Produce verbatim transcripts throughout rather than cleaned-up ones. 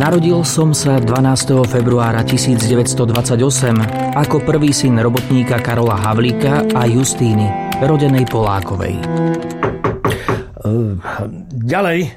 Narodil som sa dvanásteho februára tisícdeväťstodvadsaťosem ako prvý syn robotníka Karola Havlíka a Justíny, rodenej Polákovej. Uh, ďalej.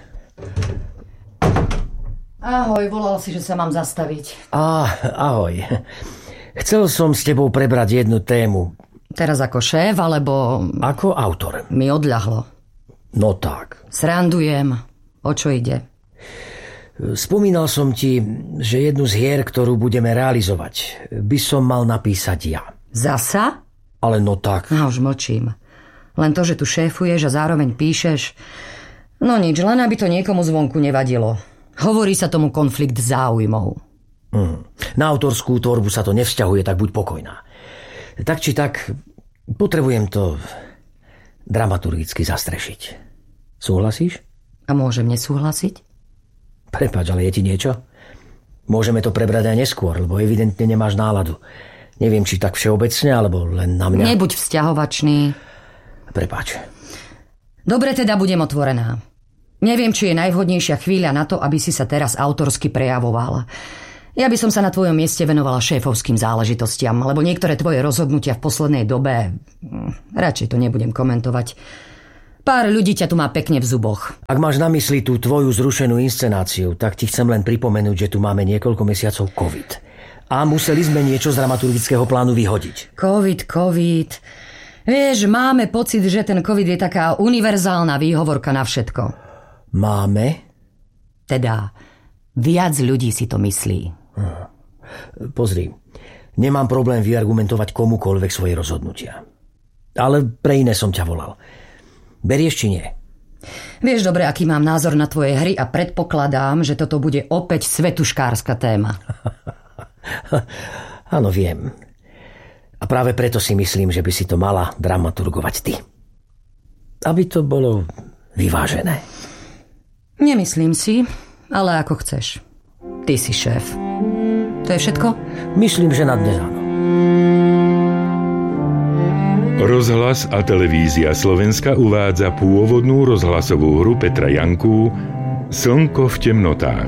Ahoj, volal si, že sa mám zastaviť. Á, ahoj. Chcel som s tebou prebrať jednu tému. Teraz ako šéf, alebo... Ako autor. Mi odľahlo. No tak. Srandujem. O čo ide? Spomínal som ti, že jednu z hier, ktorú budeme realizovať, by som mal napísať ja. Zasa? Ale no tak. No už mlčím. Len to, že tu šéfuješ a zároveň píšeš... No nič, len aby to niekomu zvonku nevadilo. Hovorí sa tomu konflikt záujmov. Mm. Na autorskú tvorbu sa to nevzťahuje, tak buď pokojná. Tak či tak, potrebujem to dramaturgicky zastrešiť. Súhlasíš? A môžem nesúhlasiť? Prepáč, ale je ti niečo? Môžeme to prebrať aj neskôr, lebo evidentne nemáš náladu. Neviem, či tak všeobecne, alebo len na mňa. Nebuď vzťahovačný. Prepáč. Dobre, teda budem otvorená. Neviem, či je najvhodnejšia chvíľa na to, aby si sa teraz autorsky prejavoval. Ja by som sa na tvojom mieste venovala šéfovským záležitostiam, lebo niektoré tvoje rozhodnutia v poslednej dobe... Radšej to nebudem komentovať. Pár ľudí ťa tu má pekne v zuboch. Ak máš na mysli tú tvoju zrušenú inscenáciu, tak ti chcem len pripomenúť, že tu máme niekoľko mesiacov COVID. A museli sme niečo z dramaturgického plánu vyhodiť. COVID, COVID... Vieš, máme pocit, že ten COVID je taká univerzálna výhovorka na všetko. Máme? Teda, viac ľudí si to myslí. Pozri, nemám problém vyargumentovať komukoľvek svoje rozhodnutia. Ale pre iné som ťa volal. Berieš či nie? Vieš dobre, aký mám názor na tvoje hry a predpokladám, že toto bude opäť svetuškárska téma. Áno, viem. A práve preto si myslím, že by si to mala dramaturgovať ty. Aby to bolo vyvážené. Nemyslím si, ale ako chceš. Ty si šéf. To je všetko? Myslím, že na dnes áno. Rozhlas a televízia Slovenska uvádza pôvodnú rozhlasovú hru Petra Janku Slnko v temnotách.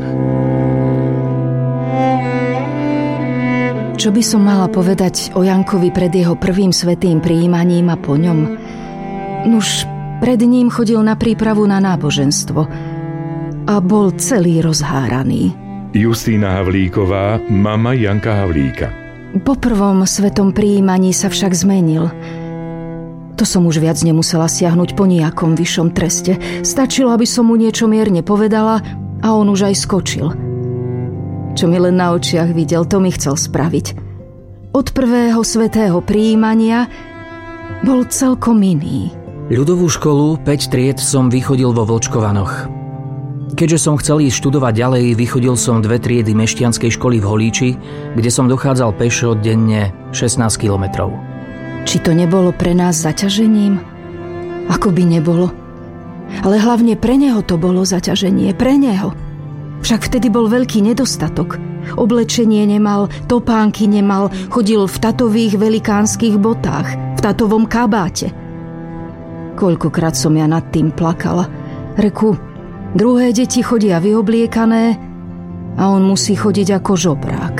Čo by som mala povedať o Jankovi pred jeho prvým svätým prijímaním a po ňom? Nuž, pred ním chodil na prípravu na náboženstvo a bol celý rozháraný. Justína Havlíková, mama Janka Havlíka. Po prvom svetom prijímaní sa však zmenil. To som už viac nemusela siahnuť po nejakom vyššom treste. Stačilo, aby som mu niečo mierne povedala a on už aj skočil. Čo mi len na očiach videl, to mi chcel spraviť. Od prvého svätého prijímania bol celkom iný. Ľudovú školu päť tried som vychodil vo Vlčkovanoch. Keďže som chcel ísť študovať ďalej, vychodil som dve triedy mešťanskej školy v Holíči, kde som dochádzal pešo denne šestnásť kilometrov. Či to nebolo pre nás zaťažením? Ako by nebolo. Ale hlavne pre neho to bolo zaťaženie, pre neho. Však vtedy bol veľký nedostatok. Oblečenie nemal, topánky nemal, chodil v tatových velikánskych botách, v tatovom kabáte. Koľkokrát som ja nad tým plakala. Reku, druhé deti chodia vyobliekané a on musí chodiť ako žobrák.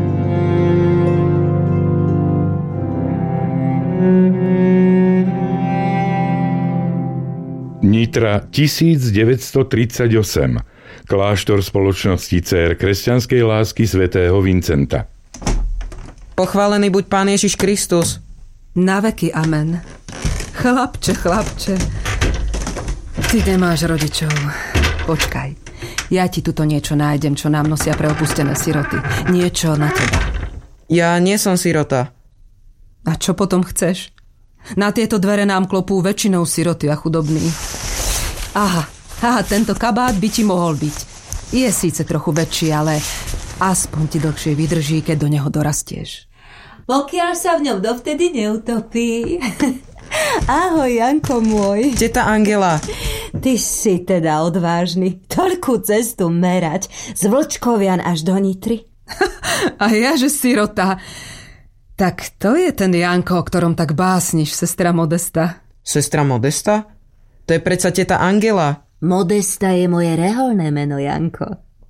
Nitra tisícdeväťstotridsaťosem. Kláštor spoločnosti Dcér kresťanskej lásky svätého Vincenta. Pochválený buď Pán Ježiš Kristus. Na veky amen. Chlapče, chlapče. Ty nemáš rodičov. Počkaj. Ja ti tuto niečo nájdem, čo nám nosia pre opustené siroty. Niečo na teba. Ja nie som sirota. A čo potom chceš? Na tieto dvere nám klopú väčšinou siroty a chudobní. Aha, aha, tento kabát by ti mohol byť. Je síce trochu väčší, ale aspoň ti dlhšie vydrží, keď do neho dorastieš. Pokiaľ sa v ňom dovtedy neutopí. Ahoj, Janko môj. Teta Angela. Ty si teda odvážny. Toľkú cestu merať. Z Vlčkovian až do Nitry. A ja, že sirota. Tak to je ten Janko, o ktorom tak básniš, sestra Modesta. Sestra Modesta? To je predsa teta Angela. Modesta je moje reholné meno, Janko.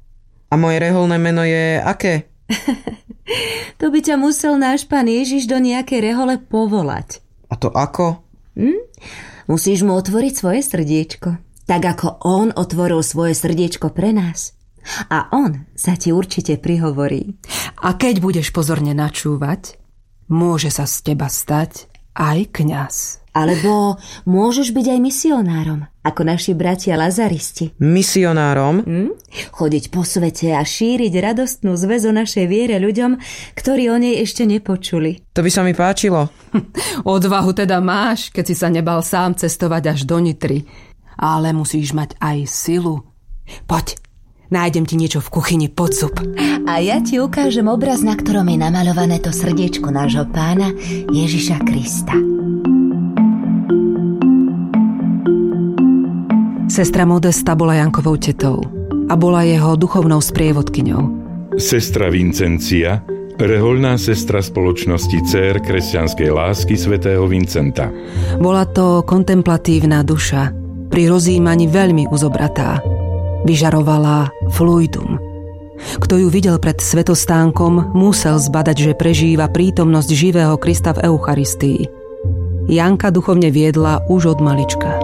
A moje reholné meno je aké? To by ťa musel náš pán Ježiš do nejakej rehole povolať. A to ako? Hm? Musíš mu otvoriť svoje srdiečko. Tak ako on otvoril svoje srdiečko pre nás. A on sa ti určite prihovorí. A keď budeš pozorne načúvať, môže sa z teba stať aj kňaz. Alebo môžeš byť aj misionárom, ako naši bratia lazaristi. Misionárom? Hm? Chodiť po svete a šíriť radostnú zväz o našej viere ľuďom, ktorí o nej ešte nepočuli. To by sa mi páčilo. Odvahu teda máš, keď si sa nebal sám cestovať až do Nitry. Ale musíš mať aj silu. Poď, nájdem ti niečo v kuchyni, podsup. A ja ti ukážem obraz, na ktorom je namalované to srdiečko nášho pána Ježiša Krista. Sestra Modesta bola Jankovou tetou a bola jeho duchovnou sprievodkyňou. Sestra Vincencia, rehoľná sestra spoločnosti dcér kresťanskej lásky svätého Vincenta. Bola to kontemplatívna duša, pri rozjímaní veľmi uzobratá. Vyžarovala fluidum. Kto ju videl pred svetostánkom, musel zbadať, že prežíva prítomnosť živého Krista v Eucharistii. Janka duchovne viedla už od malička.